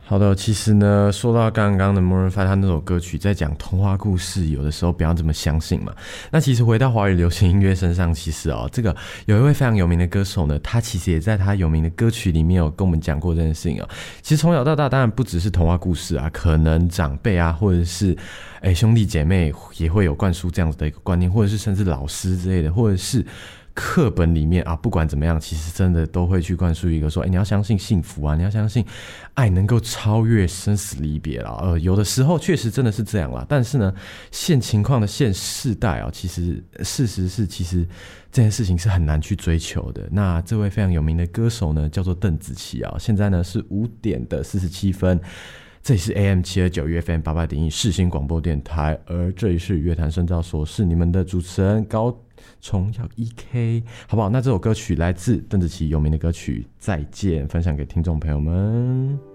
好的，其实呢，说到刚刚的 Maroon 5他那首歌曲在讲童话故事，有的时候不要这么相信嘛。那其实回到华语流行音乐身上，其实这个有一位非常有名的歌手呢，他其实也在他有名的歌曲里面有跟我们讲过这件事情其实从小到大，当然不只是童话故事啊，可能长辈啊，或者是兄弟姐妹也会有灌输这样子的一个观念，或者是甚至老师之类的，或者是课本里面啊，不管怎么样，其实真的都会去灌输一个说，你要相信幸福啊，你要相信爱能够超越生死离别啦。有的时候确实真的是这样啦，但是呢，现情况的现世代其实事实是，其实这件事情是很难去追求的。那这位非常有名的歌手呢，叫做邓紫棋现在呢是5点的47分。这里是 AM729 FM 88.1世新广播电台，而这里是乐坛深造所，是你们的主持人高崇耀 EK， 好不好？那这首歌曲来自邓紫棋有名的歌曲《再见》，分享给听众朋友们。